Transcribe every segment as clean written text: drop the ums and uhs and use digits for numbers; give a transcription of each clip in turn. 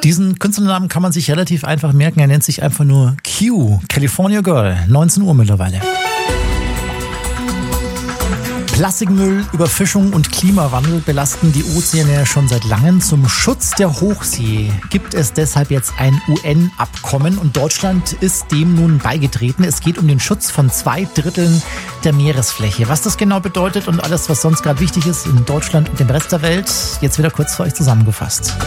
Diesen Künstlernamen kann man sich relativ einfach merken. Er nennt sich einfach nur Q, California Girl. 19 Uhr mittlerweile. Plastikmüll, Überfischung und Klimawandel belasten die Ozeane schon seit langem. Zum Schutz der Hochsee gibt es deshalb jetzt ein UN-Abkommen und Deutschland ist dem nun beigetreten. Es geht um den Schutz von 2/3 der Meeresfläche. Was das genau bedeutet und alles, was sonst gerade wichtig ist in Deutschland und dem Rest der Welt, jetzt wieder kurz für euch zusammengefasst.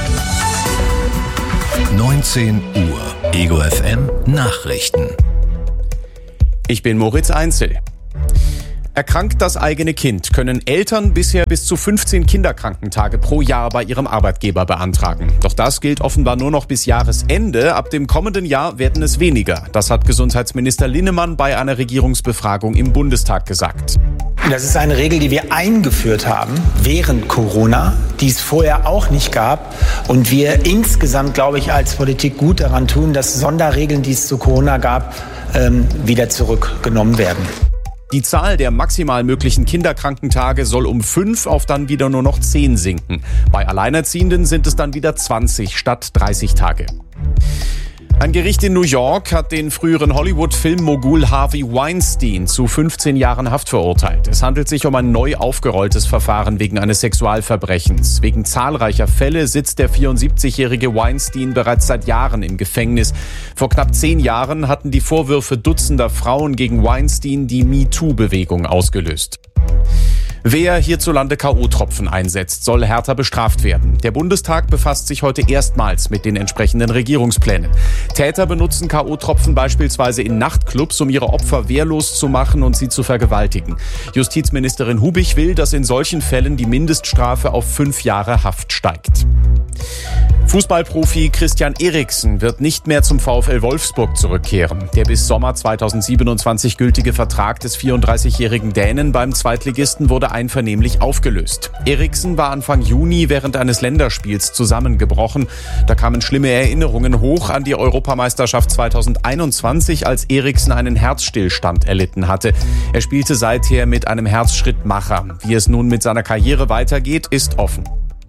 19 Uhr, Ego FM Nachrichten. Ich bin Moritz Einzel. Erkrankt das eigene Kind, können Eltern bisher bis zu 15 Kinderkrankentage pro Jahr bei ihrem Arbeitgeber beantragen. Doch das gilt offenbar nur noch bis Jahresende. Ab dem kommenden Jahr werden es weniger. Das hat Gesundheitsminister Linnemann bei einer Regierungsbefragung im Bundestag gesagt. Das ist eine Regel, die wir eingeführt haben während Corona, die es vorher auch nicht gab. Und wir insgesamt, glaube ich, als Politik gut daran tun, dass Sonderregeln, die es zu Corona gab, wieder zurückgenommen werden. Die Zahl der maximal möglichen Kinderkrankentage soll um 5 auf dann wieder nur noch 10 sinken. Bei Alleinerziehenden sind es dann wieder 20 statt 30 Tage. Ein Gericht in New York hat den früheren Hollywood-Filmmogul Harvey Weinstein zu 15 Jahren Haft verurteilt. Es handelt sich um ein neu aufgerolltes Verfahren wegen eines Sexualverbrechens. Wegen zahlreicher Fälle sitzt der 74-jährige Weinstein bereits seit Jahren im Gefängnis. Vor knapp 10 Jahren hatten die Vorwürfe dutzender Frauen gegen Weinstein die MeToo-Bewegung ausgelöst. Wer hierzulande K.O.-Tropfen einsetzt, soll härter bestraft werden. Der Bundestag befasst sich heute erstmals mit den entsprechenden Regierungsplänen. Täter benutzen K.O.-Tropfen beispielsweise in Nachtclubs, um ihre Opfer wehrlos zu machen und sie zu vergewaltigen. Justizministerin Hubich will, dass in solchen Fällen die Mindeststrafe auf 5 Jahre Haft steigt. Fußballprofi Christian Eriksen wird nicht mehr zum VfL Wolfsburg zurückkehren. Der bis Sommer 2027 gültige Vertrag des 34-jährigen Dänen beim Zweitligisten wurde einvernehmlich aufgelöst. Eriksen war Anfang Juni während eines Länderspiels zusammengebrochen. Da kamen schlimme Erinnerungen hoch an die Europameisterschaft 2021, als Eriksen einen Herzstillstand erlitten hatte. Er spielte seither mit einem Herzschrittmacher. Wie es nun mit seiner Karriere weitergeht, ist offen.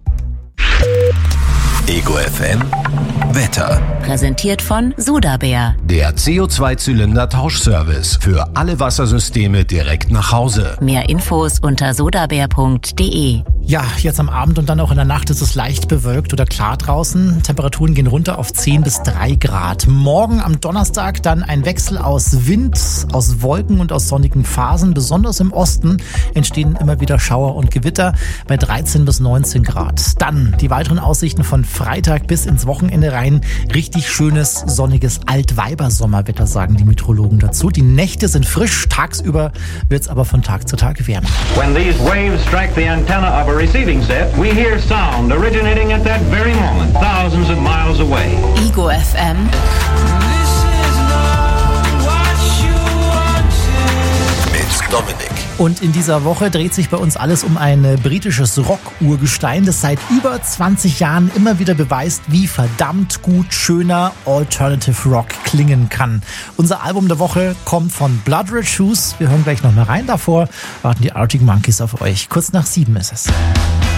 Ego FM Wetter. Präsentiert von Sudabär. Der CO2-Zylinder-Tauschservice für alle Wassersysteme direkt nach Hause. Mehr Infos unter sudabär.de. Ja, jetzt am Abend und dann auch in der Nacht ist es leicht bewölkt oder klar draußen. Temperaturen gehen runter auf 10 bis 3 Grad. Morgen am Donnerstag dann ein Wechsel aus Wind, aus Wolken und aus sonnigen Phasen. Besonders im Osten entstehen immer wieder Schauer und Gewitter bei 13 bis 19 Grad. Dann die weiteren Aussichten von Freitag bis ins Wochenende rein. Richtig schönes, sonniges Altweibersommerwetter, sagen die Meteorologen dazu. Die Nächte sind frisch, tagsüber wird es aber von Tag zu Tag wärmer. When these waves strike the antenna of a receiving set, we hear sound originating at that very moment, thousands of miles away. Ego FM. Mit Dominik. Und in dieser Woche dreht sich bei uns alles um ein britisches Rock-Urgestein, das seit über 20 Jahren immer wieder beweist, wie verdammt gut schöner Alternative Rock klingen kann. Unser Album der Woche kommt von Blood Red Shoes. Wir hören gleich noch mal rein. Davor warten die Arctic Monkeys auf euch. Kurz nach 7 ist es.